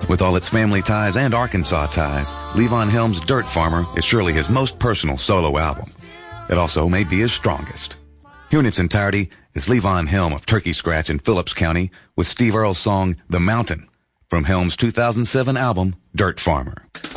With all its family ties and Arkansas ties, Levon Helm's Dirt Farmer is surely his most personal solo album. It also may be his strongest. Here in its entirety is Levon Helm of Turkey Scratch in Phillips County with Steve Earle's song The Mountain from Helm's 2007 album Dirt Farmer.